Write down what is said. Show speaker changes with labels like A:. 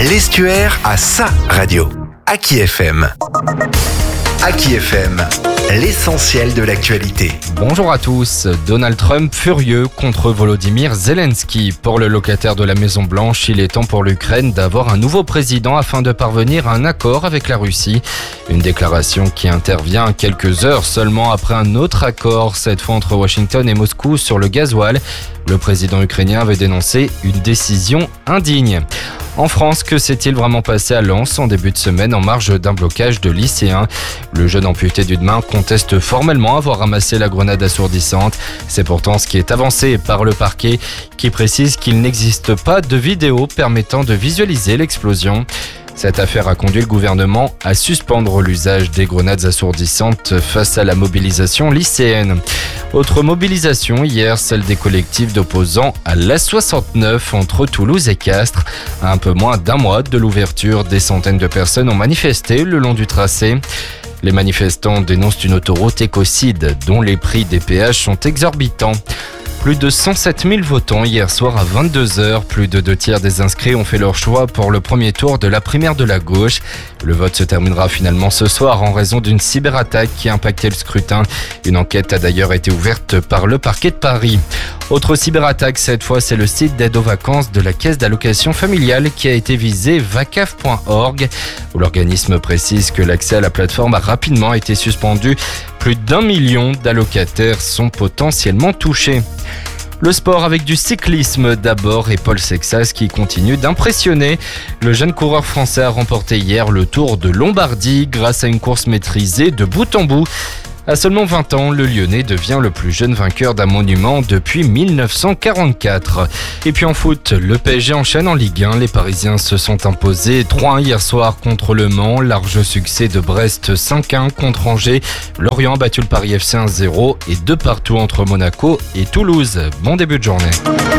A: L'Estuaire a sa radio. Aki FM. Aki FM, l'essentiel de l'actualité.
B: Bonjour à tous. Donald Trump furieux contre Volodymyr Zelensky. Pour le locataire de la Maison Blanche, il est temps pour l'Ukraine d'avoir un nouveau président afin de parvenir à un accord avec la Russie. Une déclaration qui intervient quelques heures seulement après un autre accord, cette fois entre Washington et Moscou sur le gasoil. Le président ukrainien avait dénoncé une décision indigne. En France, que s'est-il vraiment passé à Lens en début de semaine en marge d'un blocage de lycéens? Le jeune amputé d'une main conteste formellement avoir ramassé la grenade assourdissante. C'est pourtant ce qui est avancé par le parquet qui précise qu'il n'existe pas de vidéo permettant de visualiser l'explosion. Cette affaire a conduit le gouvernement à suspendre l'usage des grenades assourdissantes face à la mobilisation lycéenne. Autre mobilisation hier, celle des collectifs d'opposants à l'A69 entre Toulouse et Castres. À un peu moins d'un mois de l'ouverture, des centaines de personnes ont manifesté le long du tracé. Les manifestants dénoncent une autoroute écocide dont les prix des péages sont exorbitants. Plus de 107 000 votants hier soir à 22h. Plus de 2/3 des inscrits ont fait leur choix pour le premier tour de la primaire de la gauche. Le vote se terminera finalement ce soir en raison d'une cyberattaque qui a impacté le scrutin. Une enquête a d'ailleurs été ouverte par le parquet de Paris. Autre cyberattaque, cette fois c'est le site d'aide aux vacances de la caisse d'allocation familiale qui a été visé, vacaf.org, où l'organisme précise que l'accès à la plateforme a rapidement été suspendu. Plus d'1 million d'allocataires sont potentiellement touchés. Le sport avec du cyclisme d'abord et Paul Sexas qui continue d'impressionner. Le jeune coureur français a remporté hier le Tour de Lombardie grâce à une course maîtrisée de bout en bout. À seulement 20 ans, le Lyonnais devient le plus jeune vainqueur d'un monument depuis 1944. Et puis en foot, le PSG enchaîne en Ligue 1. Les Parisiens se sont imposés 3-1 hier soir contre Le Mans. Large succès de Brest 5-1 contre Angers. Lorient a battu le Paris FC 1-0 et 2-2 entre Monaco et Toulouse. Bon début de journée.